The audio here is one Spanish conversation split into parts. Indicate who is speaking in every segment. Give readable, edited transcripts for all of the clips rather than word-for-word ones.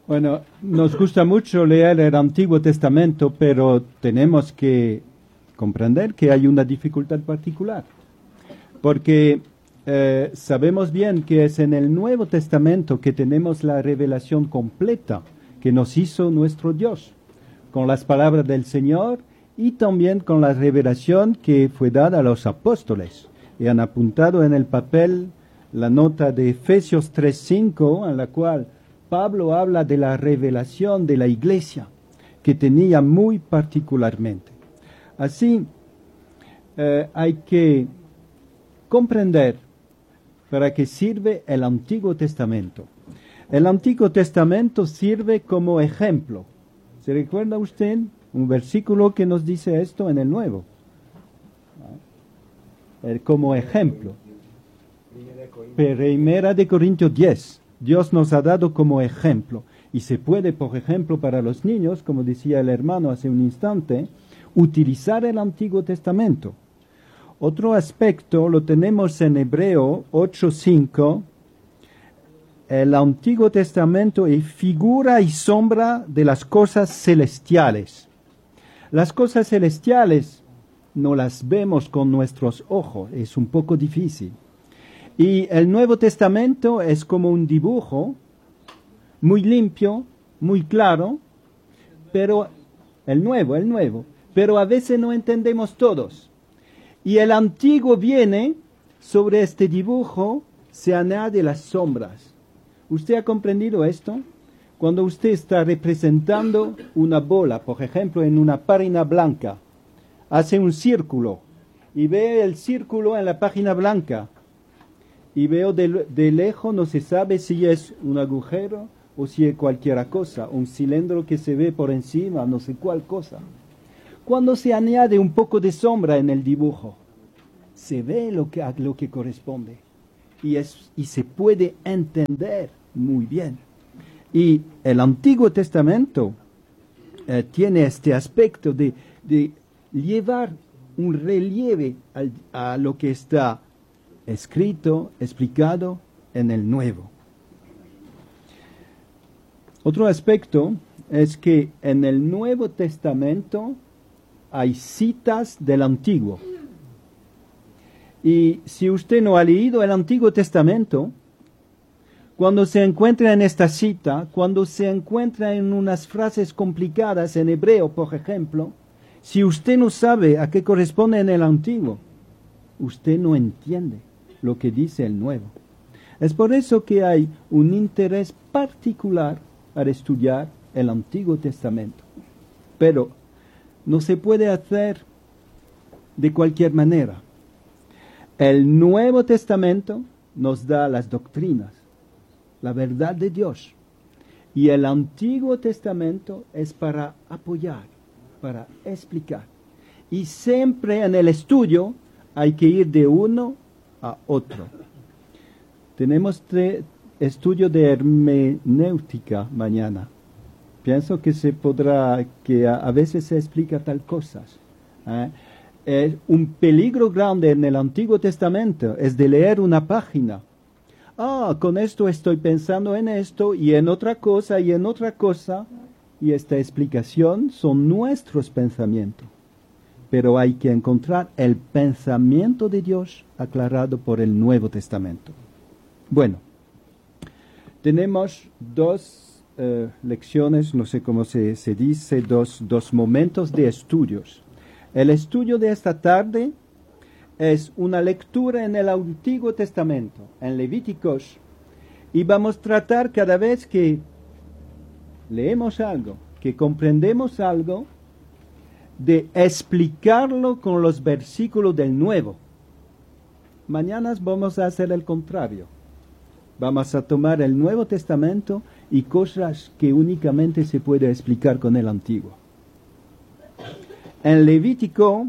Speaker 1: Bueno, nos gusta mucho leer el Antiguo Testamento, pero tenemos que comprender que hay una dificultad particular, porque sabemos bien que es en el Nuevo Testamento que tenemos la revelación completa que nos hizo nuestro Dios, con las palabras del Señor y también con la revelación que fue dada a los apóstoles. Y han apuntado en el papel la nota de Efesios 3:5, en la cual Pablo habla de la revelación de la iglesia que tenía muy particularmente. Así, hay que comprender para qué sirve el Antiguo Testamento. El Antiguo Testamento sirve como ejemplo. ¿Se recuerda usted un versículo que nos dice esto en el Nuevo? Como ejemplo. Primera de Corintios 10. Dios nos ha dado como ejemplo. Y se puede, por ejemplo, para los niños, como decía el hermano hace un instante, utilizar el Antiguo Testamento. Otro aspecto lo tenemos en Hebreo 8:5. El Antiguo Testamento es figura y sombra de las cosas celestiales. Las cosas celestiales no las vemos con nuestros ojos, es un poco difícil. Y el Nuevo Testamento es como un dibujo muy limpio, muy claro, pero el nuevo, pero a veces no entendemos todos. Y el antiguo viene, sobre este dibujo se añade las sombras. ¿Usted ha comprendido esto? Cuando usted está representando una bola, por ejemplo, en una página blanca, hace un círculo y ve el círculo en la página blanca y veo de lejos, no se sabe si es un agujero o si es cualquier cosa, un cilindro que se ve por encima, no sé cuál cosa. Cuando se añade un poco de sombra en el dibujo, se ve a lo que corresponde y se puede entender muy bien. Y el Antiguo Testamento tiene este aspecto de llevar un relieve a lo que está escrito, explicado en el Nuevo. Otro aspecto es que en el Nuevo Testamento hay citas del Antiguo. Y si usted no ha leído el Antiguo Testamento, cuando se encuentra en esta cita, cuando se encuentra en unas frases complicadas en hebreo, por ejemplo, si usted no sabe a qué corresponde en el Antiguo, usted no entiende lo que dice el Nuevo. Es por eso que hay un interés particular para estudiar el Antiguo Testamento. Pero no se puede hacer de cualquier manera. El Nuevo Testamento nos da las doctrinas, la verdad de Dios. Y el Antiguo Testamento es para apoyar, para explicar. Y siempre en el estudio hay que ir de uno a otro. Tenemos estudio de hermenéutica mañana. Pienso que que a veces se explica tal cosas. Un peligro grande en el Antiguo Testamento es de leer una página. Con esto estoy pensando en esto y en otra cosa y en otra cosa. Y esta explicación son nuestros pensamientos. Pero hay que encontrar el pensamiento de Dios aclarado por el Nuevo Testamento. Bueno, tenemos dos lecciones, no sé cómo se dice, dos momentos de estudios. El estudio de esta tarde es una lectura en el Antiguo Testamento, en Levíticos, y vamos a tratar cada vez que leemos algo, que comprendemos algo, de explicarlo con los versículos del Nuevo. Mañana vamos a hacer el contrario. Vamos a tomar el Nuevo Testamento y cosas que únicamente se puede explicar con el Antiguo. En Levítico,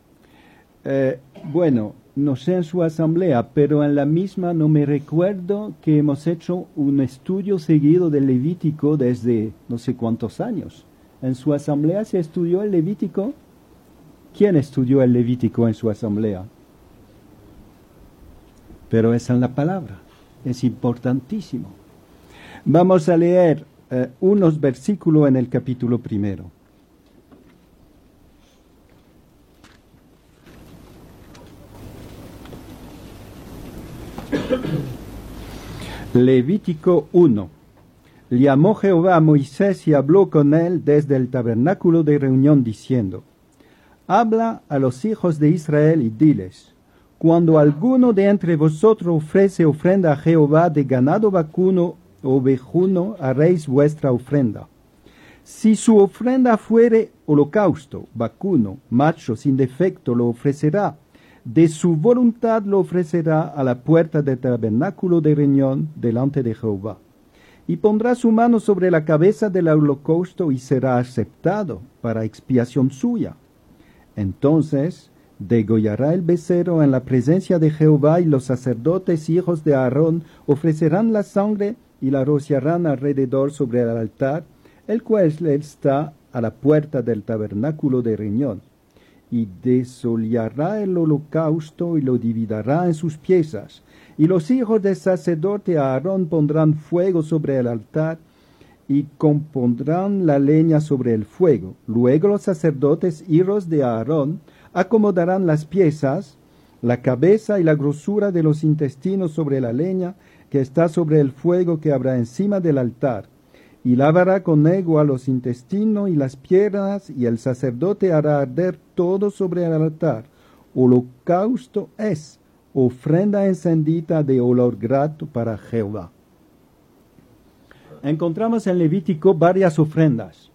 Speaker 1: no sé en su asamblea, pero en la misma no me recuerdo que hemos hecho un estudio seguido del Levítico desde no sé cuántos años. ¿En su asamblea se estudió el Levítico? ¿Quién estudió el Levítico en su asamblea? Pero es en la palabra, es importantísimo. Vamos a leer unos versículos en el capítulo 1. Levítico 1. Llamó Jehová a Moisés y habló con él desde el tabernáculo de reunión diciendo: Habla a los hijos de Israel y diles: Cuando alguno de entre vosotros ofrece ofrenda a Jehová de ganado vacuno o ovejuno, haréis vuestra ofrenda. Si su ofrenda fuere holocausto, vacuno, macho sin defecto lo ofrecerá. De su voluntad lo ofrecerá a la puerta del tabernáculo de reunión delante de Jehová. Y pondrá su mano sobre la cabeza del holocausto y será aceptado para expiación suya. Entonces degollará el becerro en la presencia de Jehová, y los sacerdotes hijos de Aarón ofrecerán la sangre y la rociarán alrededor sobre el altar, el cual está a la puerta del tabernáculo de reunión. Y desollará el holocausto y lo dividirá en sus piezas. Y los hijos del sacerdote Aarón pondrán fuego sobre el altar y compondrán la leña sobre el fuego. Luego los sacerdotes hijos de Aarón acomodarán las piezas, la cabeza y la grosura de los intestinos sobre la leña que está sobre el fuego que habrá encima del altar. Y lavará con agua los intestinos y las piernas, y el sacerdote hará arder todo sobre el altar. Holocausto es ofrenda encendida de olor grato para Jehová. Encontramos en Levítico varias ofrendas.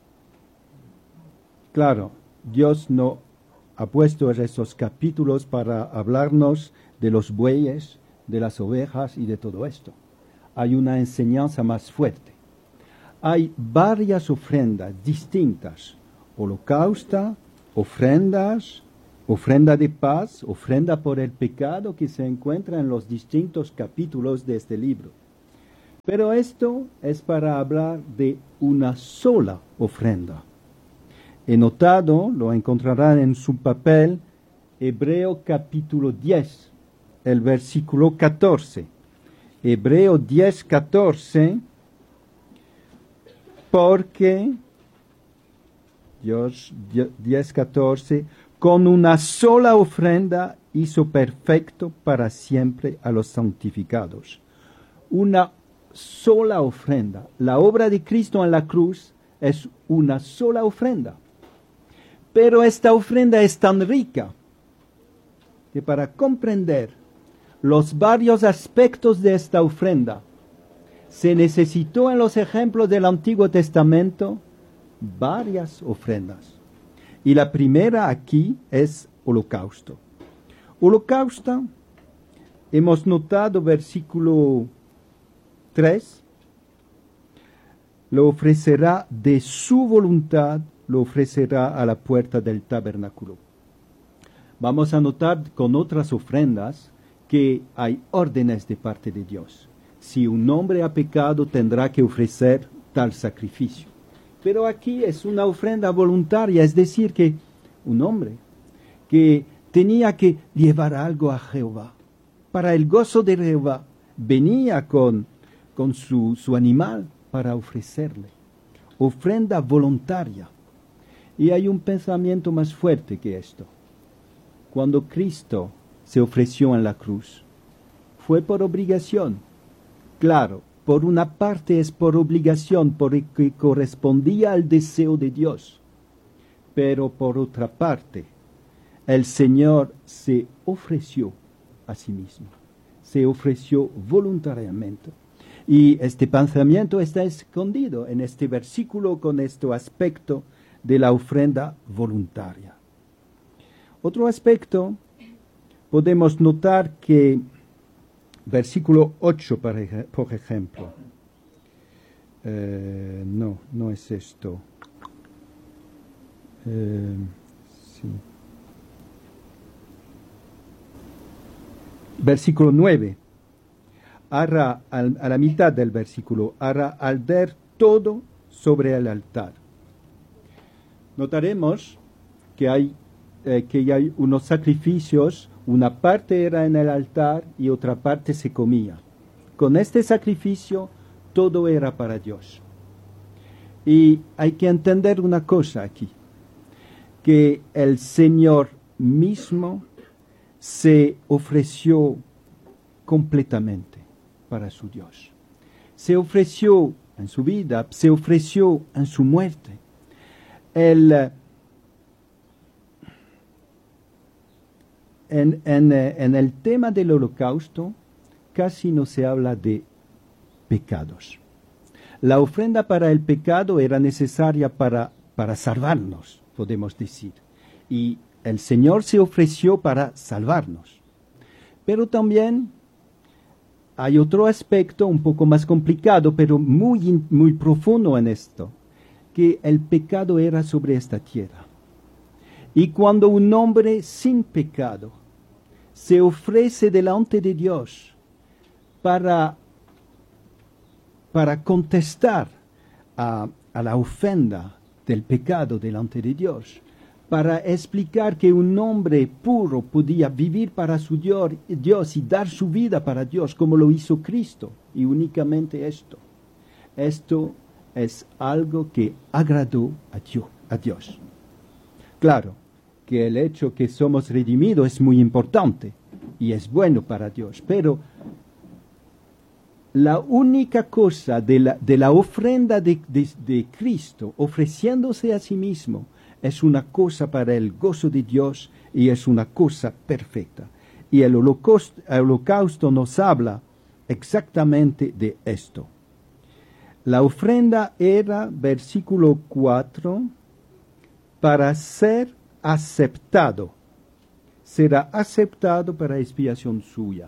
Speaker 1: Claro, Dios no ha puesto esos capítulos para hablarnos de los bueyes, de las ovejas y de todo esto. Hay una enseñanza más fuerte. Hay varias ofrendas distintas: holocausto, ofrendas, ofrenda de paz, ofrenda por el pecado, que se encuentra en los distintos capítulos de este libro. Pero esto es para hablar de una sola ofrenda. He notado, lo encontrarán en su papel, Hebreo capítulo 10, el versículo 14. Hebreo 10, 14... Porque, Dios 10:14, con una sola ofrenda hizo perfecto para siempre a los santificados. Una sola ofrenda. La obra de Cristo en la cruz es una sola ofrenda. Pero esta ofrenda es tan rica que para comprender los varios aspectos de esta ofrenda, se necesitó en los ejemplos del Antiguo Testamento varias ofrendas. Y la primera aquí es holocausto. Holocausto, hemos notado versículo 3, lo ofrecerá de su voluntad, lo ofrecerá a la puerta del tabernáculo. Vamos a notar con otras ofrendas que hay órdenes de parte de Dios. Si un hombre ha pecado, tendrá que ofrecer tal sacrificio. Pero aquí es una ofrenda voluntaria, es decir, que un hombre que tenía que llevar algo a Jehová, para el gozo de Jehová, venía con su animal para ofrecerle. Ofrenda voluntaria. Y hay un pensamiento más fuerte que esto. Cuando Cristo se ofreció en la cruz, fue por obligación. Claro, por una parte es por obligación, porque correspondía al deseo de Dios. Pero por otra parte, el Señor se ofreció a sí mismo. Se ofreció voluntariamente. Y este pensamiento está escondido en este versículo con este aspecto de la ofrenda voluntaria. Otro aspecto, podemos notar que versículo 8, por ejemplo. No es esto. Sí. Versículo 9. Hará a la mitad del versículo, hará arder todo sobre el altar. Notaremos que hay unos sacrificios. Una parte era en el altar y otra parte se comía. Con este sacrificio todo era para Dios. Y hay que entender una cosa aquí, que el Señor mismo se ofreció completamente para su Dios. Se ofreció en su vida, se ofreció en su muerte. En el tema del holocausto casi no se habla de pecados. La ofrenda para el pecado era necesaria para salvarnos, podemos decir. Y el Señor se ofreció para salvarnos. Pero también hay otro aspecto un poco más complicado, pero muy profundo en esto, que el pecado era sobre esta tierra. Y cuando un hombre sin pecado se ofrece delante de Dios para contestar a la ofensa del pecado delante de Dios, para explicar que un hombre puro podía vivir para su Dios y dar su vida para Dios, como lo hizo Cristo, y únicamente esto. Esto es algo que agradó a Dios. Claro que el hecho que somos redimidos es muy importante y es bueno para Dios, pero la única cosa de la ofrenda de Cristo, ofreciéndose a sí mismo, es una cosa para el gozo de Dios y es una cosa perfecta. Y el holocausto nos habla exactamente de esto. La ofrenda era, versículo 4, para ser aceptado. Será aceptado para expiación suya.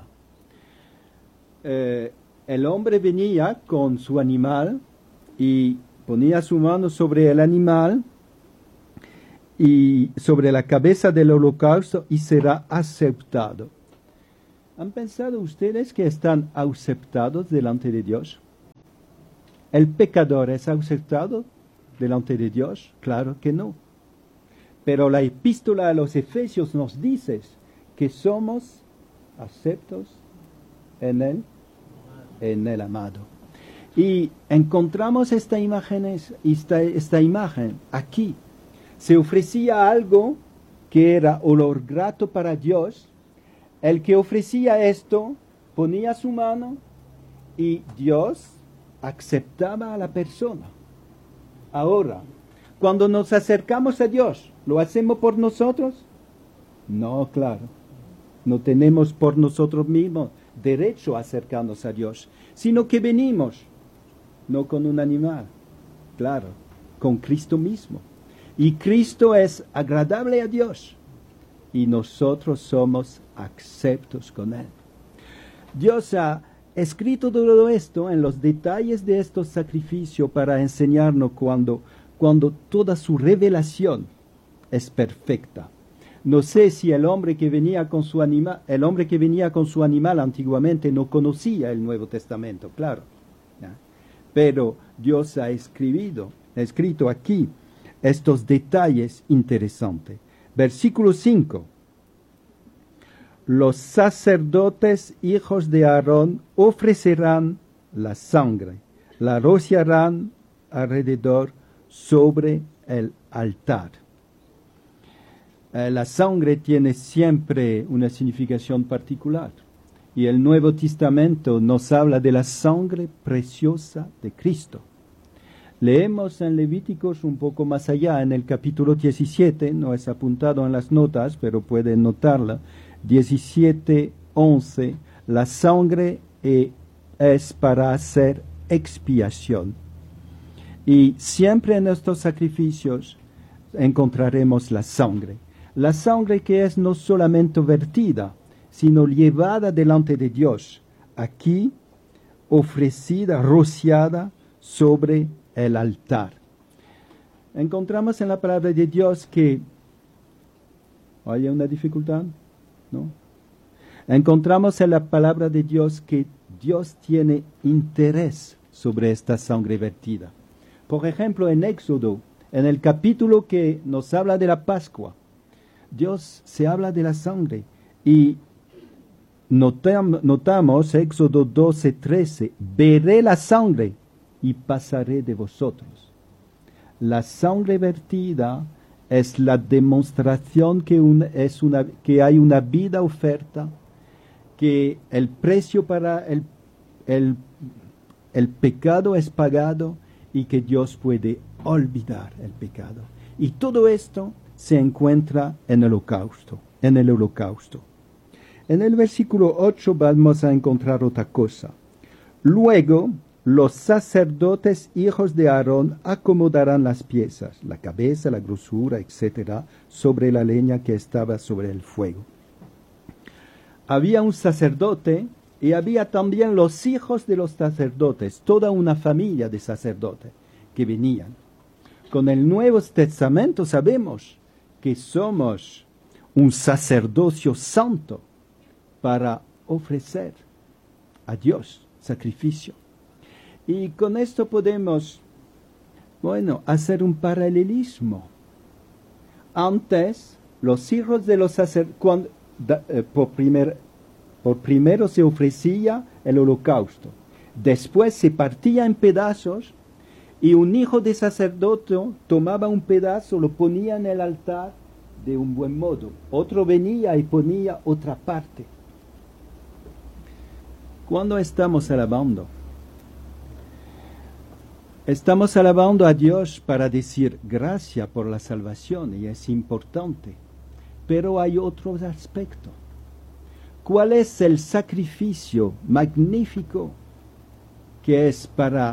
Speaker 1: El hombre venía con su animal y ponía su mano sobre el animal y sobre la cabeza del holocausto y será aceptado. ¿Han pensado ustedes que están aceptados delante de Dios? ¿El pecador es aceptado delante de Dios? Claro que no. Pero la epístola a los Efesios nos dice que somos aceptos en el amado. Y encontramos esta imagen aquí. Se ofrecía algo que era olor grato para Dios. El que ofrecía esto ponía su mano y Dios aceptaba a la persona. Ahora, cuando nos acercamos a Dios, ¿lo hacemos por nosotros? No, claro. No tenemos por nosotros mismos derecho a acercarnos a Dios, sino que venimos, no con un animal, claro, con Cristo mismo. Y Cristo es agradable a Dios y nosotros somos aceptos con Él. Dios ha escrito todo esto en los detalles de estos sacrificios para enseñarnos cuando toda su revelación es perfecta. No sé si el hombre que venía con su animal antiguamente no conocía el Nuevo Testamento, claro. ¿Ya? Pero Dios ha escrito aquí estos detalles interesantes. Versículo 5. Los sacerdotes hijos de Aarón ofrecerán la sangre, la rociarán alrededor sobre el altar. La sangre tiene siempre una significación particular. Y el Nuevo Testamento nos habla de la sangre preciosa de Cristo. Leemos en Levíticos un poco más allá, en el capítulo 17, no es apuntado en las notas, pero pueden notarla, 17:11, la sangre es para hacer expiación. Y siempre en estos sacrificios encontraremos la sangre. La sangre que es no solamente vertida, sino llevada delante de Dios, aquí ofrecida, rociada sobre el altar. Encontramos en la palabra de Dios que ¿hay una dificultad? ¿No? Encontramos en la palabra de Dios que Dios tiene interés sobre esta sangre vertida. Por ejemplo, en Éxodo, en el capítulo que nos habla de la Pascua, Dios se habla de la sangre y notamos Éxodo 12:13, veré la sangre y pasaré de vosotros. La sangre vertida es la demostración que hay una vida oferta, que el precio para el pecado es pagado y que Dios puede olvidar el pecado. Y todo esto se encuentra en el holocausto. En el versículo 8 vamos a encontrar otra cosa. Luego, los sacerdotes hijos de Aarón acomodarán las piezas, la cabeza, la grosura, etc., sobre la leña que estaba sobre el fuego. Había un sacerdote y había también los hijos de los sacerdotes, toda una familia de sacerdotes que venían. Con el Nuevo Testamento sabemos que somos un sacerdocio santo para ofrecer a Dios sacrificio. Y con esto podemos, hacer un paralelismo. Antes, los hijos de los sacerdotes, por primero se ofrecía el holocausto. Después se partía en pedazos y un hijo de sacerdote tomaba un pedazo, lo ponía en el altar de un buen modo. Otro venía y ponía otra parte. Cuando estamos alabando a Dios para decir gracias por la salvación, y es importante, pero hay otros aspectos. ¿Cuál es el sacrificio magnífico que es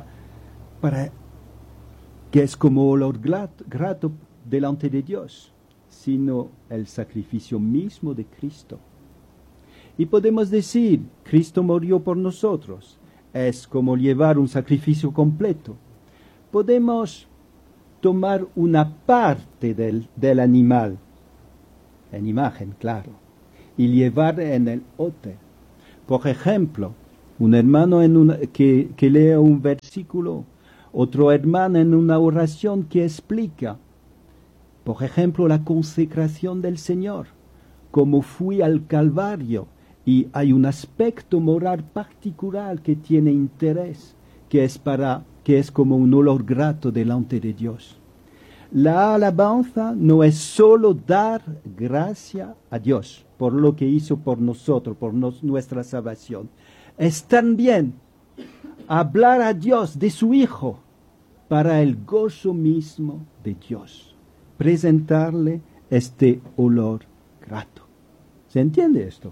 Speaker 1: que es como olor grato delante de Dios, sino el sacrificio mismo de Cristo? Y podemos decir, Cristo murió por nosotros. Es como llevar un sacrificio completo. Podemos tomar una parte del animal, en imagen, claro, y llevar en el otro. Por ejemplo, un hermano que lea un versículo, otro hermano en una oración que explica, por ejemplo, la consecración del Señor, como fui al Calvario, y hay un aspecto moral particular que tiene interés, que es como un olor grato delante de Dios. La alabanza no es solo dar gracia a Dios por lo que hizo por nosotros, por nuestra salvación. Es también hablar a Dios de su Hijo para el gozo mismo de Dios. Presentarle este olor grato. ¿Se entiende esto?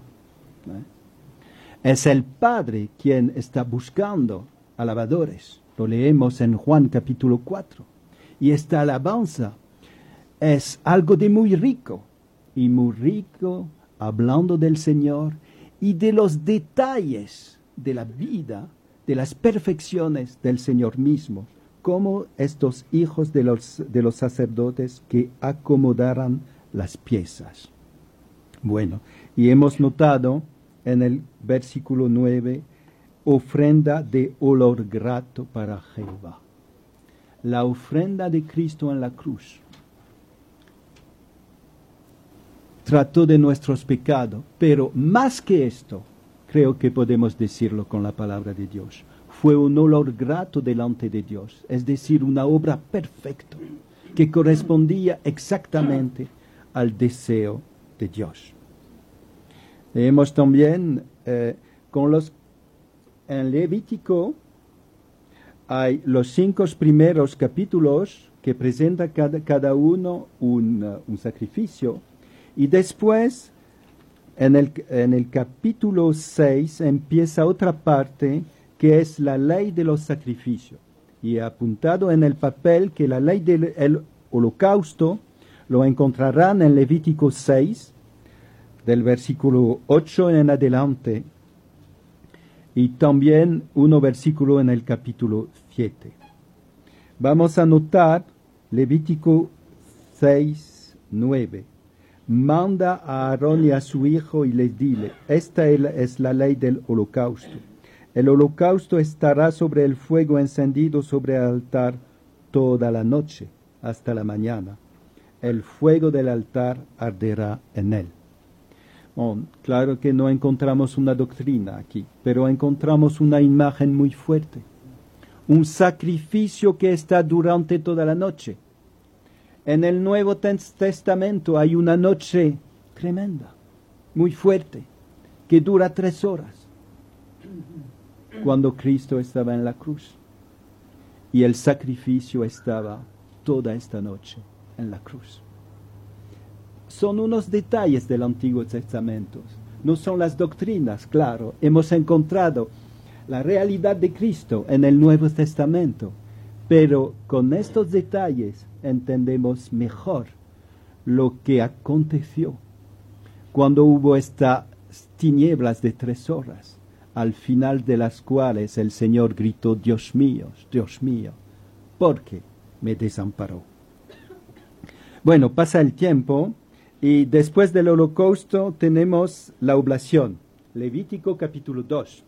Speaker 1: Es el Padre quien está buscando alabadores. Lo leemos en Juan capítulo 4. Y esta alabanza es algo de muy rico. Y muy rico hablando del Señor y de los detalles de la vida, de las perfecciones del Señor mismo, como estos hijos de los sacerdotes que acomodaran las piezas. Bueno, y hemos notado en el versículo 9, ofrenda de olor grato para Jehová. La ofrenda de Cristo en la cruz trató de nuestros pecados, pero más que esto, creo que podemos decirlo con la palabra de Dios, fue un olor grato delante de Dios, es decir, una obra perfecta que correspondía exactamente al deseo de Dios. Leemos también en Levítico hay los 5 primeros capítulos que presenta cada uno un sacrificio, y después en el capítulo 6 empieza otra parte que es la ley de los sacrificios, y he apuntado en el papel que la ley del holocausto lo encontrarán en Levítico 6 del versículo 8 en adelante, y también uno versículo en el capítulo 7. Vamos a notar Levítico 6, 9. Manda a Aarón y a su hijo y les dile, esta es la ley del holocausto. El holocausto estará sobre el fuego encendido sobre el altar toda la noche hasta la mañana. El fuego del altar arderá en él. Bueno, claro que no encontramos una doctrina aquí, pero encontramos una imagen muy fuerte. un sacrificio que está durante toda la noche. En el Nuevo Testamento hay una noche tremenda, muy fuerte, que dura 3 horas, cuando Cristo estaba en la cruz. Y el sacrificio estaba toda esta noche en la cruz. Son unos detalles del Antiguo Testamento, no son las doctrinas, claro. Hemos encontrado la realidad de Cristo en el Nuevo Testamento, pero con estos detalles entendemos mejor lo que aconteció cuando hubo estas tinieblas de 3 horas, al final de las cuales el Señor gritó: Dios mío, ¿por qué me desamparó? Bueno, pasa el tiempo y después del holocausto tenemos la oblación. Levítico capítulo 2.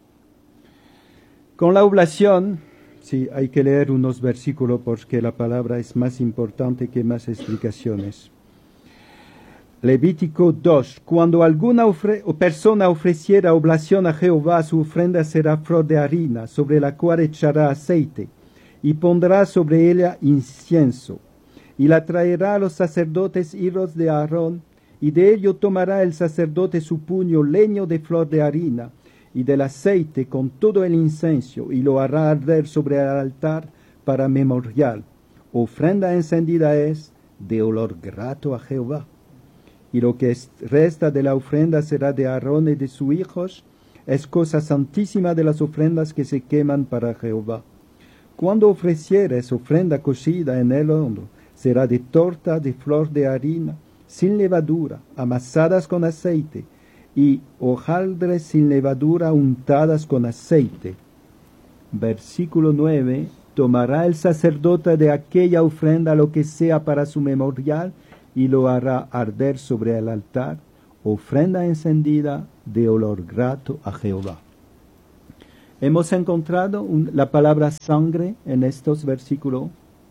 Speaker 1: Con la oblación, sí, hay que leer unos versículos porque la palabra es más importante que más explicaciones. Levítico 2. Cuando alguna persona ofreciera oblación a Jehová, su ofrenda será flor de harina, sobre la cual echará aceite, y pondrá sobre ella incienso, y la traerá a los sacerdotes hijos de Aarón, y de ello tomará el sacerdote su puño leño de flor de harina, y del aceite con todo el incienso, y lo hará arder sobre el altar para memorial. Ofrenda encendida es de olor grato a Jehová. Y lo que resta de la ofrenda será de Aarón y de sus hijos, es cosa santísima de las ofrendas que se queman para Jehová. Cuando ofrecieres ofrenda cocida en el horno, será de torta de flor de harina, sin levadura, amasadas con aceite, y hojaldres sin levadura untadas con aceite. Versículo 9. Tomará el sacerdote de aquella ofrenda lo que sea para su memorial, y lo hará arder sobre el altar, ofrenda encendida de olor grato a Jehová. ¿Hemos encontrado la palabra sangre en estos versículos?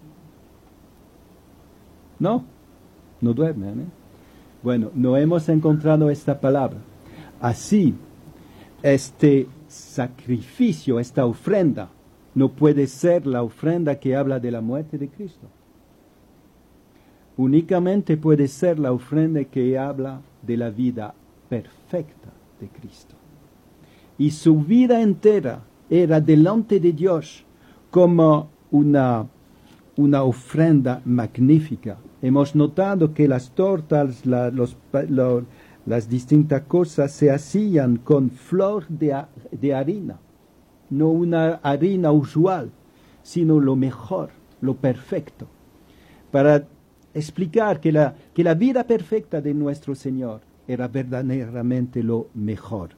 Speaker 1: No duermen, ¿eh? Bueno, no hemos encontrado esta palabra. Así, este sacrificio, esta ofrenda, no puede ser la ofrenda que habla de la muerte de Cristo. Únicamente puede ser la ofrenda que habla de la vida perfecta de Cristo. Y su vida entera era delante de Dios como una ofrenda magnífica. Hemos notado que las tortas, las distintas cosas se hacían con flor de harina, no una harina usual, sino lo mejor, lo perfecto, para explicar que la vida perfecta de nuestro Señor era verdaderamente lo mejor.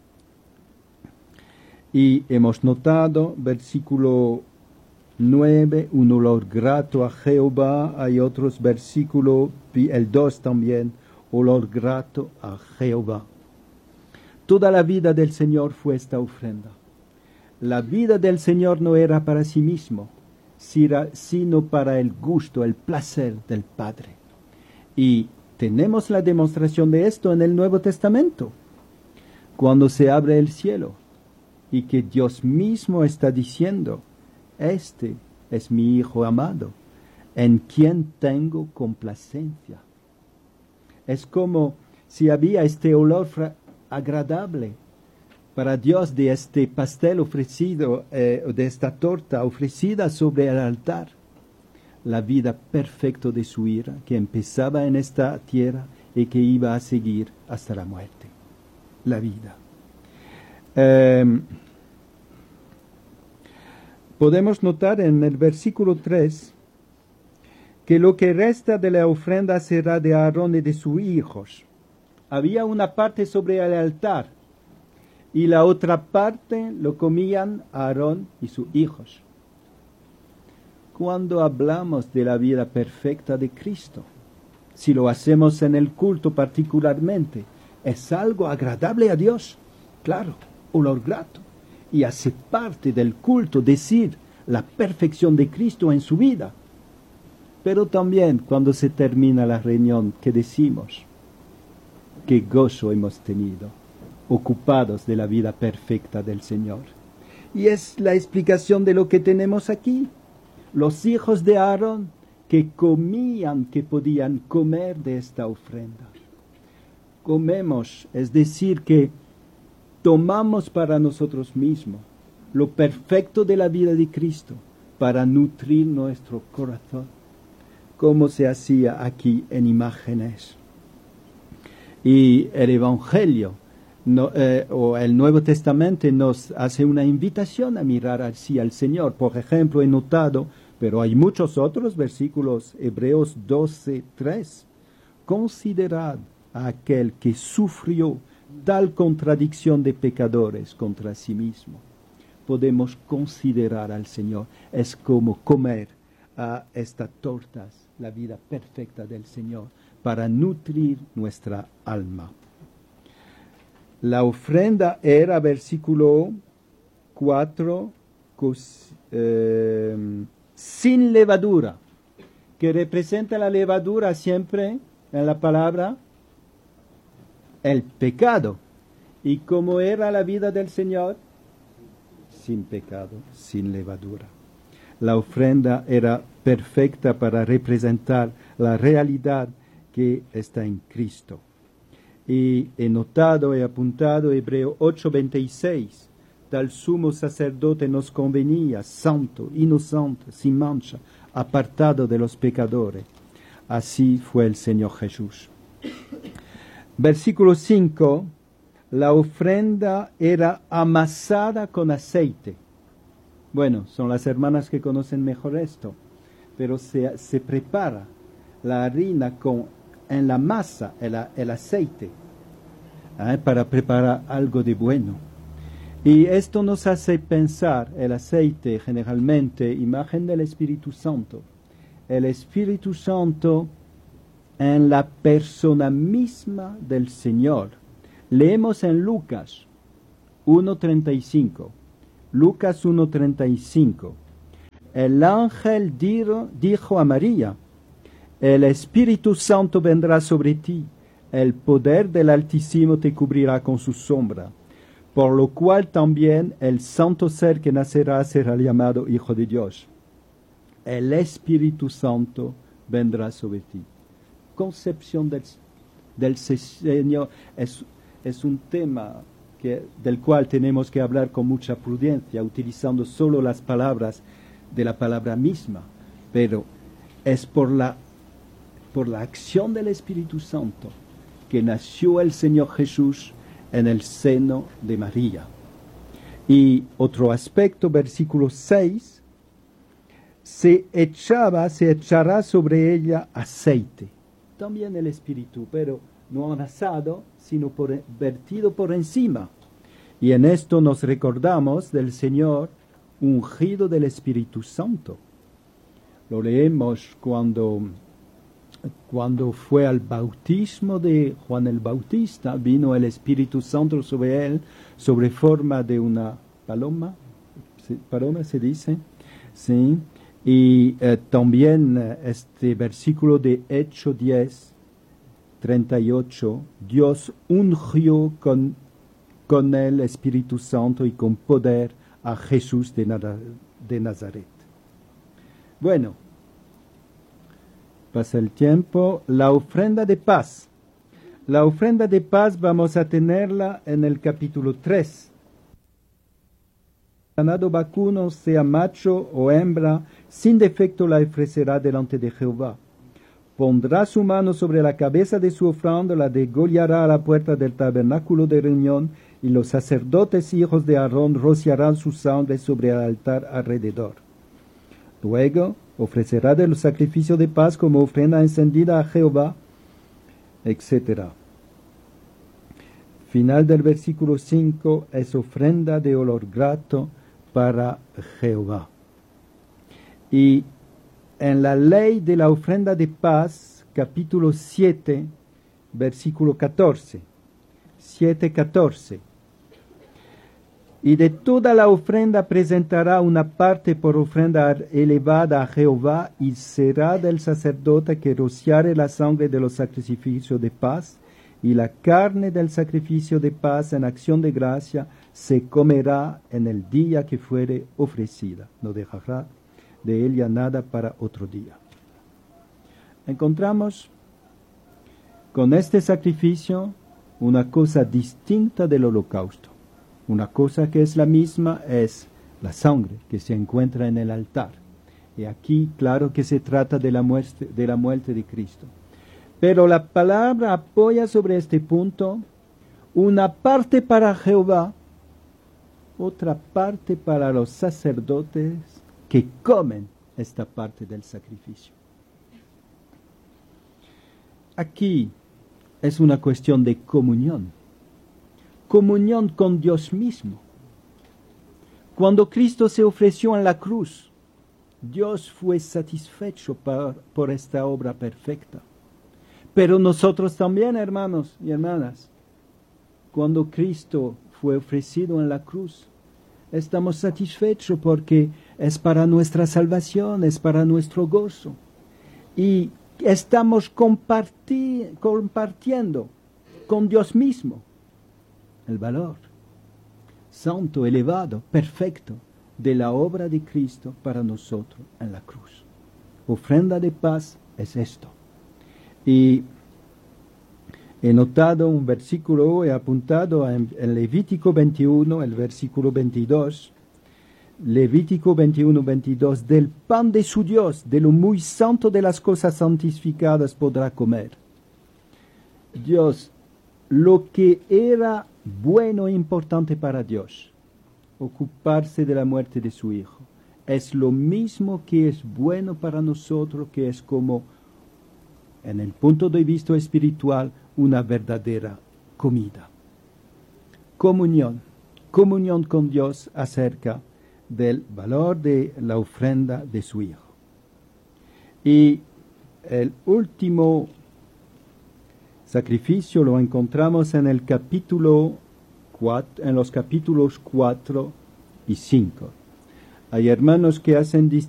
Speaker 1: Y hemos notado, versículo 9, un olor grato a Jehová. Hay otros versículos, el 2 también, olor grato a Jehová. Toda la vida del Señor fue esta ofrenda. La vida del Señor no era para sí mismo, sino para el gusto, el placer del Padre. Y tenemos la demostración de esto en el Nuevo Testamento, cuando se abre el cielo y que Dios mismo está diciendo: este es mi Hijo amado, en quien tengo complacencia. Es como si había este olor agradable para Dios de este pastel ofrecido, de esta torta ofrecida sobre el altar. La vida perfecta de su ira, que empezaba en esta tierra y que iba a seguir hasta la muerte. La vida. Podemos notar en el versículo 3 que lo que resta de la ofrenda será de Aarón y de sus hijos. Había una parte sobre el altar y la otra parte lo comían Aarón y sus hijos. Cuando hablamos de la vida perfecta de Cristo, si lo hacemos en el culto particularmente, es algo agradable a Dios, claro, olor grato, y hace parte del culto decir la perfección de Cristo en su vida. Pero también cuando se termina la reunión, ¿qué decimos? Qué gozo hemos tenido, ocupados de la vida perfecta del Señor. Y es la explicación de lo que tenemos aquí. Los hijos de Aarón que comían, que podían comer de esta ofrenda. Comemos, es decir, que tomamos para nosotros mismos lo perfecto de la vida de Cristo para nutrir nuestro corazón, como se hacía aquí en imágenes. Y el Evangelio o el Nuevo Testamento nos hace una invitación a mirar así al Señor. Por ejemplo, he notado, pero hay muchos otros versículos, Hebreos 12:3. Considerad a aquel que sufrió tal contradicción de pecadores contra sí mismo. Podemos considerar al Señor. Es como comer a estas tortas, la vida perfecta del Señor, para nutrir nuestra alma. La ofrenda era, versículo 4, sin levadura, que representa la levadura siempre en la palabra el pecado. ¿Y cómo era la vida del Señor? Sin pecado, sin levadura. La ofrenda era perfecta para representar la realidad que está en Cristo. Y he notado, he apuntado Hebreo 8:26. Tal sumo sacerdote nos convenía, santo, inocente, sin mancha, apartado de los pecadores. Así fue el Señor Jesús. Versículo 5. La ofrenda era amasada con aceite. Bueno, son las hermanas que conocen mejor esto, pero se prepara la harina en la masa, el aceite, para preparar algo de bueno. Y esto nos hace pensar, el aceite generalmente, imagen del Espíritu Santo. El Espíritu Santo en la persona misma del Señor. Leemos en Lucas 1:35. Lucas 1:35. El ángel dijo a María: el Espíritu Santo vendrá sobre ti, el poder del Altísimo te cubrirá con su sombra, por lo cual también el santo ser que nacerá será llamado Hijo de Dios. El Espíritu Santo vendrá sobre ti. Concepción del Señor es un tema del cual tenemos que hablar con mucha prudencia, utilizando solo las palabras de la palabra misma, pero es por la acción del Espíritu Santo que nació el Señor Jesús en el seno de María. Y otro aspecto, versículo 6, se echará sobre ella aceite. También el Espíritu, pero no amasado, sino vertido por encima. Y en esto nos recordamos del Señor ungido del Espíritu Santo. Lo leemos cuando fue al bautismo de Juan el Bautista, vino el Espíritu Santo sobre él, sobre forma de una paloma. ¿Paloma se dice? Sí. Y también este versículo de Hechos 10:38, Dios ungió con el Espíritu Santo y con poder a Jesús de Nazaret. Bueno, pasa el tiempo. La ofrenda de paz. La ofrenda de paz vamos a tenerla en el capítulo 3. Ganado vacuno, sea macho o hembra, sin defecto la ofrecerá delante de Jehová. Pondrá su mano sobre la cabeza de su ofrenda, la degollará a la puerta del tabernáculo de reunión, y los sacerdotes hijos de Aarón rociarán su sangre sobre el altar alrededor. Luego ofrecerá del sacrificio de paz como ofrenda encendida a Jehová, etc. Final del versículo 5 es ofrenda de olor grato para Jehová. Y en la ley de la ofrenda de paz, capítulo 7, versículo 14. 7:14. Y de toda la ofrenda presentará una parte por ofrenda elevada a Jehová, y será del sacerdote que rociare la sangre de los sacrificios de paz, y la carne del sacrificio de paz en acción de gracia se comerá en el día que fuere ofrecida, no dejará de ella nada para otro día. Encontramos con este sacrificio una cosa distinta del holocausto. Una cosa que es la misma es la sangre que se encuentra en el altar. Y aquí, claro que se trata de la muerte de Cristo. Pero la palabra apoya sobre este punto una parte para Jehová, otra parte para los sacerdotes que comen esta parte del sacrificio. Aquí es una cuestión de comunión con Dios mismo. Cuando Cristo se ofreció en la cruz, Dios fue satisfecho por esta obra perfecta. Pero nosotros también, hermanos y hermanas, cuando Cristo fue ofrecido en la cruz, estamos satisfechos porque es para nuestra salvación, es para nuestro gozo. Y estamos compartiendo con Dios mismo el valor santo, elevado, perfecto de la obra de Cristo para nosotros en la cruz. Ofrenda de paz es esto. Y he notado un versículo, he apuntado en Levítico 21, el versículo 22, Levítico 21, 22, del pan de su Dios, de lo muy santo de las cosas santificadas podrá comer. Dios, lo que era bueno e importante para Dios, ocuparse de la muerte de su Hijo, es lo mismo que es bueno para nosotros, que es como, en el punto de vista espiritual, una verdadera comida. Comunión con Dios acerca del valor de la ofrenda de su Hijo. Y el último sacrificio lo encontramos en el capítulo 4, en los capítulos 4 y 5. Hay hermanos que hacen